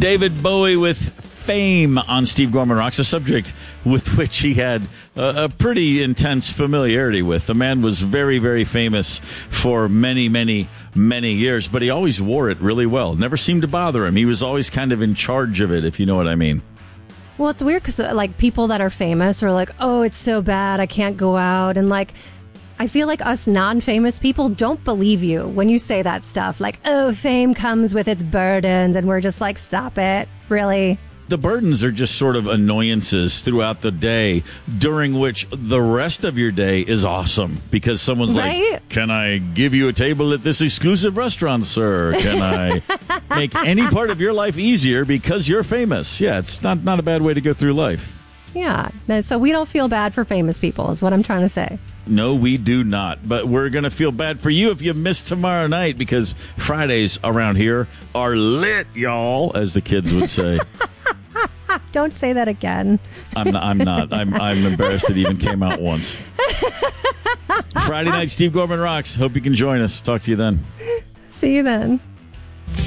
David Bowie with Fame on Steve Gorman Rocks, a subject with which he had a pretty intense familiarity with. The man was very, very famous for many, many, many years, but he always wore it really well. Never seemed to bother him. He was always kind of in charge of it, if you know what I mean. Well, it's weird because like people that are famous are like, oh, it's so bad, I can't go out. And like, I feel like us non-famous people don't believe you when you say that stuff. Like, oh, fame comes with its burdens. And we're just like, stop it. Really? The burdens are just sort of annoyances throughout the day, during which the rest of your day is awesome because someone's like, can I give you a table at this exclusive restaurant, sir? Can I make any part of your life easier because you're famous? Yeah, it's not a bad way to go through life. Yeah, so we don't feel bad for famous people is what I'm trying to say. No, we do not. But we're going to feel bad for you if you miss tomorrow night because Fridays around here are lit, y'all, as the kids would say. Don't say that again. I'm not. I'm embarrassed it even came out once. Friday night, Steve Gorman Rocks. Hope you can join us. Talk to you then. See you then.